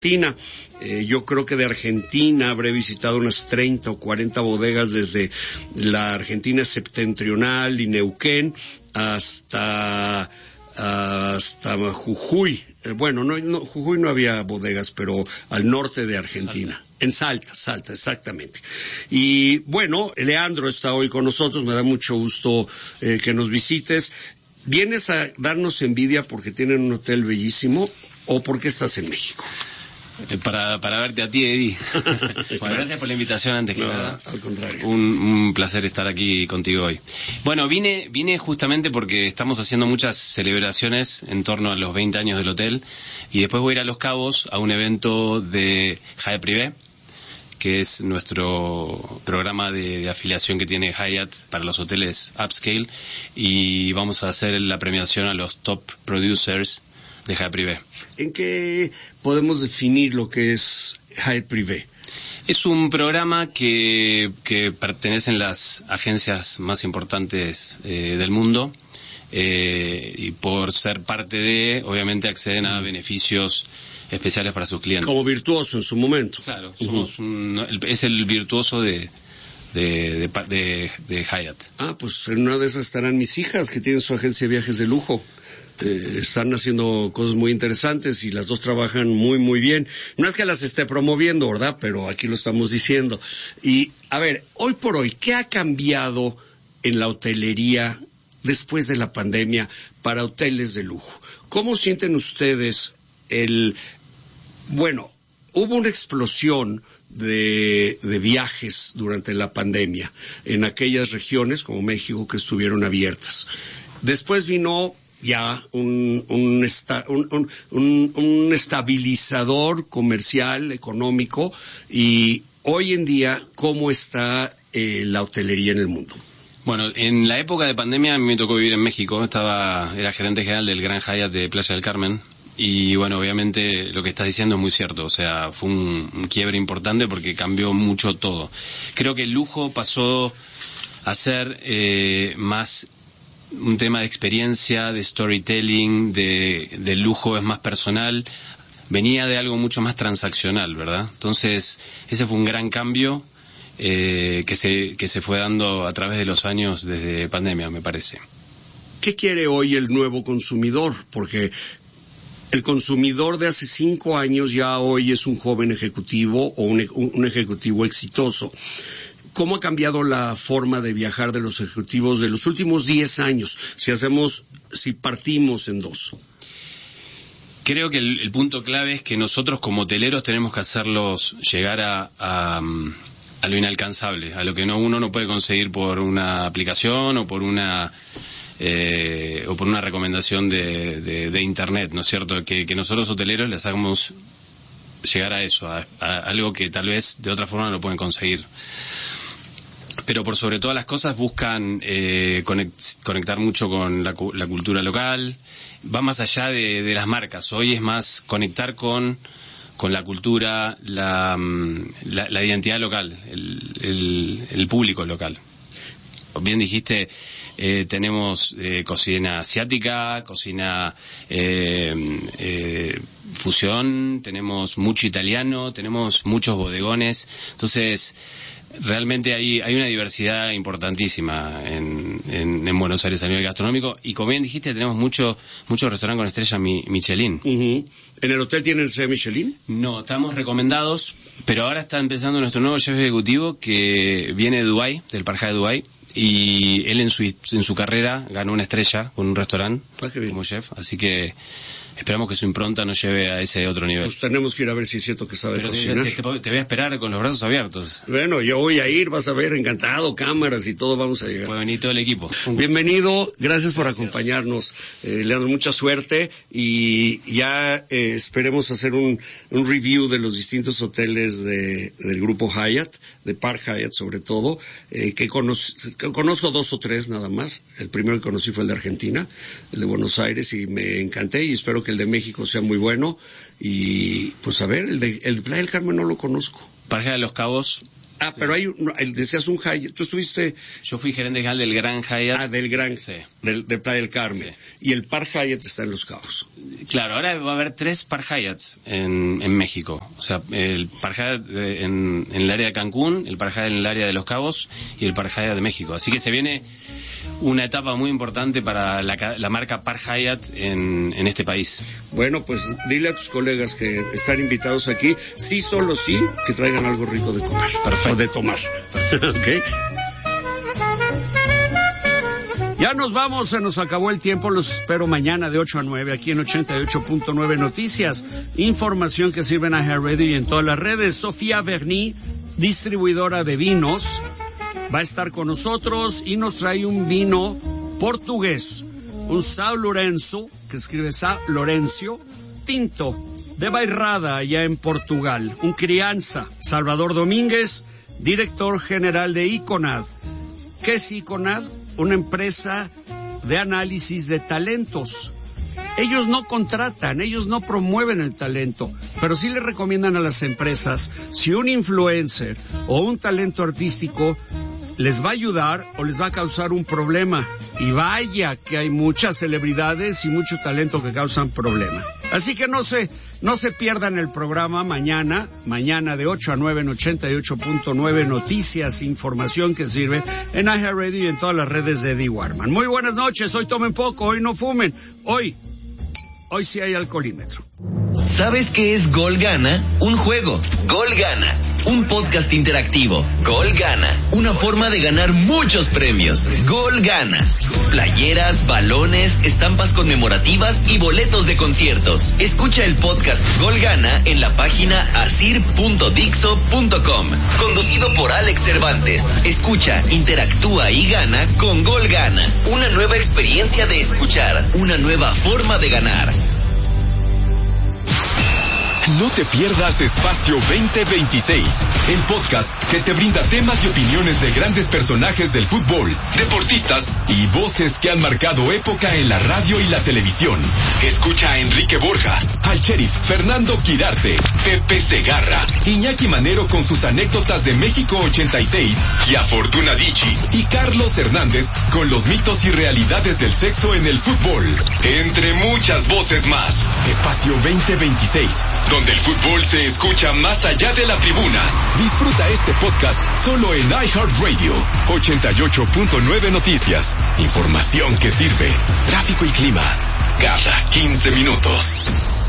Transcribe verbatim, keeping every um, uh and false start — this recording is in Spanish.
Argentina. Eh, yo creo que de Argentina habré visitado unas treinta o cuarenta bodegas desde la Argentina septentrional y Neuquén hasta hasta Jujuy. Eh, bueno, no, no, Jujuy no había bodegas, pero al norte de Argentina. Salta. En Salta, Salta, exactamente. Y bueno, Leandro está hoy con nosotros, me da mucho gusto eh, que nos visites. ¿Vienes a darnos envidia porque tienen un hotel bellísimo o porque estás en México? Para, para verte a ti, Eddie. Bueno, gracias por la invitación antes que no, nada. Al contrario. Un, un placer estar aquí contigo hoy. Bueno, vine, vine justamente porque estamos haciendo muchas celebraciones en torno a los veinte años del hotel y después voy a ir a Los Cabos a un evento de Hyatt Privé, que es nuestro programa de, de afiliación que tiene Hyatt para los hoteles upscale, y vamos a hacer la premiación a los top producers de Hyatt Privé. ¿En qué podemos definir lo que es Hyatt Privé? Es un programa que, que pertenecen las agencias más importantes eh, del mundo, eh, y por ser parte de, obviamente acceden a beneficios especiales para sus clientes. Como Virtuoso en su momento. Claro, somos uh-huh. un, es el Virtuoso de de, de, de, de Hyatt. Ah, pues en una de esas estarán mis hijas que tienen su agencia de viajes de lujo. Eh, están haciendo cosas muy interesantes y las dos trabajan muy muy bien. No es que las esté promoviendo, ¿verdad? Pero aquí lo estamos diciendo. Y a ver, hoy por hoy, ¿qué ha cambiado en la hotelería después de la pandemia para hoteles de lujo? ¿Cómo sienten ustedes el... Bueno, hubo una explosión de, de viajes durante la pandemia en aquellas regiones como México que estuvieron abiertas. Después vino ya un, un, esta, un, un, un, un estabilizador comercial, económico, y hoy en día, ¿cómo está eh, la hotelería en el mundo? Bueno, en la época de pandemia a mí me tocó vivir en México, estaba, era gerente general del Gran Hyatt de Playa del Carmen, y bueno, obviamente lo que estás diciendo es muy cierto, o sea, fue un, un quiebre importante porque cambió mucho todo. Creo que el lujo pasó a ser eh, más un tema de experiencia, de storytelling, de, de lujo es más personal, venía de algo mucho más transaccional, ¿verdad? Entonces, ese fue un gran cambio eh, que se que se fue dando a través de los años desde pandemia, me parece. ¿Qué quiere hoy el nuevo consumidor? Porque el consumidor de hace cinco años ya hoy es un joven ejecutivo o un, un ejecutivo exitoso. ¿Cómo ha cambiado la forma de viajar de los ejecutivos de los últimos diez años? Si hacemos, si partimos en dos. Creo que el, el punto clave es que nosotros como hoteleros tenemos que hacerlos llegar a, a, a lo inalcanzable, a lo que no uno no puede conseguir por una aplicación o por una eh, o por una recomendación de, de, de internet, ¿no es cierto? Que, que nosotros hoteleros les hagamos llegar a eso, a, a algo que tal vez de otra forma no pueden conseguir. Pero por sobre todas las cosas buscan eh, conect, conectar mucho con la, la cultura local, va más allá de, de las marcas, hoy es más conectar con, con la cultura, la, la, la identidad local, el, el, el público local. Bien dijiste, eh, tenemos eh, cocina asiática, cocina eh, eh, fusión, tenemos mucho italiano, tenemos muchos bodegones, entonces realmente hay, hay una diversidad importantísima en, en, en Buenos Aires a nivel gastronómico, y como bien dijiste, tenemos mucho mucho restaurante con estrella mi, Michelin. Uh-huh. ¿En el hotel tienen estrella Michelin? No, estamos recomendados, pero ahora está empezando nuestro nuevo chef ejecutivo que viene de Dubái, del Park Hyatt de Dubái, y él en su en su carrera ganó una estrella con un restaurante ah, como chef, así que esperamos que su impronta nos lleve a ese otro nivel. Pues tenemos que ir a ver si es cierto que sabe Pero cocinar. Te, te, te voy a esperar con los brazos abiertos. Bueno, yo voy a ir, vas a ver, encantado, cámaras y todo, vamos a llegar. Puede venir todo el equipo. Bienvenido, gracias por gracias. acompañarnos. Eh, Leandro, mucha suerte, y ya eh, esperemos hacer un, un review de los distintos hoteles de, del grupo Hyatt, de Park Hyatt sobre todo, eh, que, conoz, que conozco dos o tres nada más. El primero que conocí fue el de Argentina, el de Buenos Aires, y me encanté, y espero que el de México sea muy bueno. Y pues a ver, el de, el de Playa del Carmen no lo conozco. Parque de Los Cabos Ah, sí. Pero hay, el, decías un Hyatt, ¿tú estuviste? Yo fui gerente general del Gran Hyatt. Ah, del Gran, sí. Del, de Playa del Carmen. Sí. Y el Park Hyatt está en Los Cabos. Claro, ahora va a haber tres Park Hyatts en, en México. O sea, el Park Hyatt en, en el área de Cancún, el Park Hyatt en el área de Los Cabos y el Park Hyatt de México. Así que se viene una etapa muy importante para la, la marca Park Hyatt en, en este país. Bueno, pues dile a tus colegas que están invitados aquí, sí, solo sí, que traigan algo rico de comer. Perfecto. O de tomar. ¿Ok? Ya nos vamos, se nos acabó el tiempo, los espero mañana de ocho a nueve aquí en ochenta y ocho punto nueve Noticias. Información que sirve en iHeartRadio y en todas las redes. Sofía Berni, distribuidora de vinos, va a estar con nosotros y nos trae un vino portugués, un São Lourenço, que escribe São Lourenço, tinto, de Bairrada, allá en Portugal. Un crianza, Salvador Domínguez, director general de Iconad. ¿Qué es Iconad? Una empresa de análisis de talentos. Ellos no contratan, ellos no promueven el talento, pero sí le recomiendan a las empresas si un influencer o un talento artístico les va a ayudar o les va a causar un problema. Y vaya que hay muchas celebridades y mucho talento que causan problema. Así que no se, no se pierdan el programa mañana, mañana de ocho a nueve en ochenta y ocho punto nueve Noticias, información que sirve en iHeartRadio y en todas las redes de Eddie Warman. Muy buenas noches, hoy tomen poco, hoy no fumen, hoy, hoy sí hay alcoholímetro. ¿Sabes qué es Gol Gana? Un juego. Gol Gana. Un podcast interactivo. Gol Gana. Una forma de ganar muchos premios. Gol Gana. Playeras, balones, estampas conmemorativas y boletos de conciertos. Escucha el podcast Gol Gana en la página asir punto dixo punto com. Conducido por Alex Cervantes. Escucha, interactúa y gana con Gol Gana. Una nueva experiencia de escuchar. Una nueva forma de ganar. No te pierdas Espacio veinte veintiséis, el podcast que te brinda temas y opiniones de grandes personajes del fútbol, deportistas y voces que han marcado época en la radio y la televisión. Escucha a Enrique Borja, al sheriff Fernando Quirarte, Pepe Segarra, Iñaki Manero con sus anécdotas de México ochenta y seis y a Fortuna Dicci y Carlos Hernández con los mitos y realidades del sexo en el fútbol, entre muchas voces más. Espacio veinte veintiséis, donde el fútbol se escucha más allá de la tribuna. Disfruta este podcast solo en iHeartRadio. ochenta y ocho punto nueve Noticias. Información que sirve. Tráfico y clima cada quince minutos.